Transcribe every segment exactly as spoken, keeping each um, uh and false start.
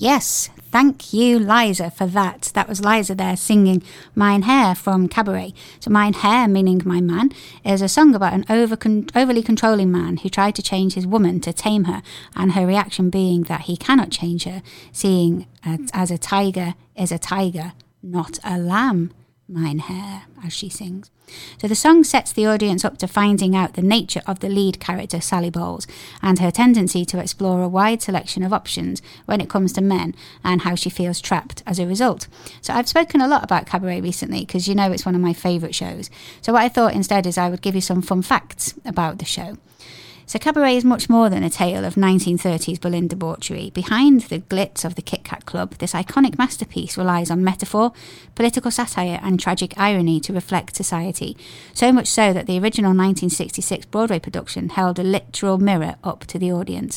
Yes, thank you, Liza, for that. That was Liza there singing Mein Herr from Cabaret. So Mein Herr, meaning my man, is a song about an over con- overly controlling man who tried to change his woman to tame her, and her reaction being that he cannot change her, seeing uh, as a tiger is a tiger, not a lamb. Mein Herr, as she sings. So the song sets the audience up to finding out the nature of the lead character, Sally Bowles, and her tendency to explore a wide selection of options when it comes to men, and how she feels trapped as a result. So I've spoken a lot about Cabaret recently because you know it's one of my favourite shows. So what I thought instead is I would give you some fun facts about the show. So Cabaret is much more than a tale of nineteen thirties Berlin debauchery. Behind the glitz of the Kit Kat Club, this iconic masterpiece relies on metaphor, political satire and tragic irony to reflect society. So much so that the original nineteen sixty-six Broadway production held a literal mirror up to the audience.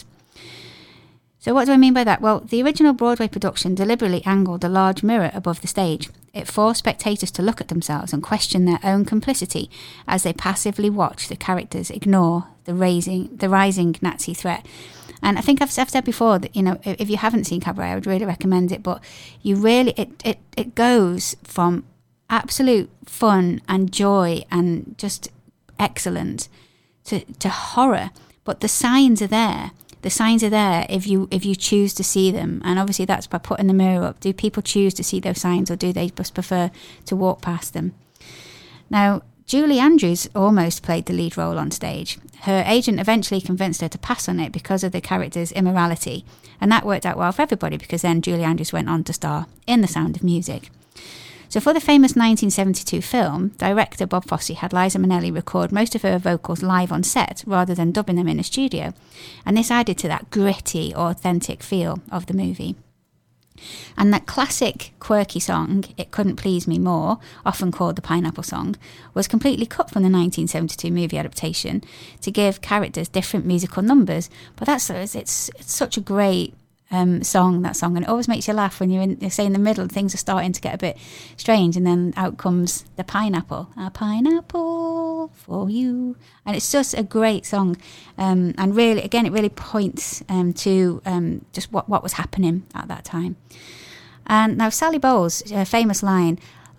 So what do I mean by that? Well, the original Broadway production deliberately angled a large mirror above the stage. It forced spectators to look at themselves and question their own complicity as they passively watch the characters ignore the rising, the rising Nazi threat. And I think I've, I've said before that, you know, if you haven't seen Cabaret, I would really recommend it. But you really, it, it, it goes from absolute fun and joy and just excellent to, to horror. But the signs are there. The signs are there if you if you choose to see them. And obviously that's by putting the mirror up. Do people choose to see those signs, or do they just prefer to walk past them? Now, Julie Andrews almost played the lead role on stage. Her agent eventually convinced her to pass on it because of the character's immorality. And that worked out well for everybody, because then Julie Andrews went on to star in The Sound of Music. So for the famous nineteen seventy-two film, director Bob Fosse had Liza Minnelli record most of her vocals live on set rather than dubbing them in a studio. And this added to that gritty, authentic feel of the movie. And that classic, quirky song, It Couldn't Please Me More, often called the Pineapple Song, was completely cut from the nineteen seventy-two movie adaptation to give characters different musical numbers. But that's it's it's such a great um, song, that song, and it always makes you laugh when you're in, say, in the middle, things are starting to get a bit strange, and then out comes the pineapple, a pineapple for you, and it's just a great song, um, and really, again, it really points um, to um, just what, what was happening at that time. And now Sally Bowles, a famous line,